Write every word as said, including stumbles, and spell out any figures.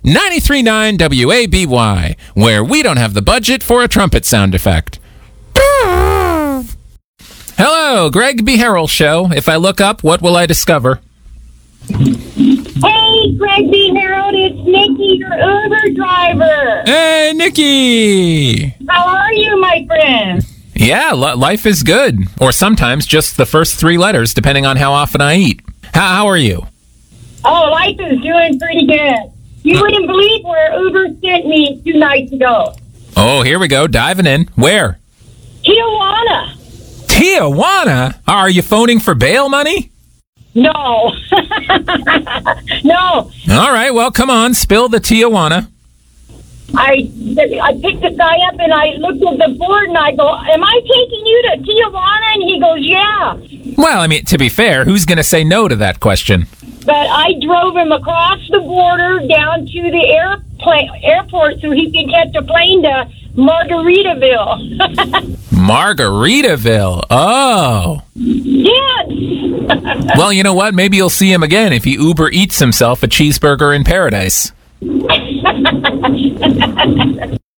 ninety-three point nine W A B Y, where we don't have the budget for a trumpet sound effect. Hello, Greg B. Harrell Show. If I look up, what will I discover? Hey, Greg B. Harold, it's Nikki, your Uber driver. Hey, Nikki! How are you, my friend? Yeah, li- life is good. Or sometimes just the first three letters, depending on how often I eat. How, how are you? Oh, life is doing pretty good. You wouldn't believe where Uber sent me two nights ago. Oh, here we go, diving in. Where? Tijuana. Tijuana? Are you phoning for bail money? No. No. All right, well, come on, spill the Tijuana. I I picked the guy up and I looked at the board and I go, am I taking you to Tijuana? And he goes, yeah. Well, I mean, to be fair, who's going to say no to that question? But I drove him across the border down to the airplane, airport so he could catch a plane to Margaritaville. Margaritaville. Oh. Yes. Well, you know what? Maybe you'll see him again if he Uber eats himself a cheeseburger in paradise.